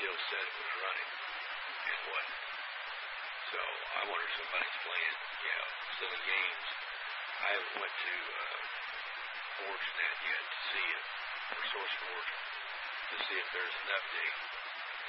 still said it was running and wasn't. So I wonder if somebody's playing, silly games. I haven't went to ForgeNet yet to see if, or SourceForge, to see if there's an update